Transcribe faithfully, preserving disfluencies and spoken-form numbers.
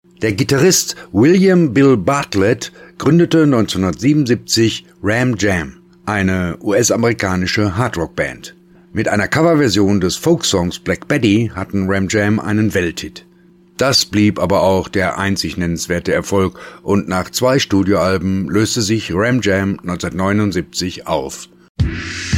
Der Gitarrist William Bill Bartlett gründete neunzehnhundertsiebenundsiebzig Ram Jam, eine U S-amerikanische Hardrock-Band. Mit einer Coverversion des Folksongs Black Betty hatten Ram Jam einen Welthit. Das blieb aber auch der einzig nennenswerte Erfolg und nach zwei Studioalben löste sich Ram Jam neunzehnhundertneunundsiebzig auf.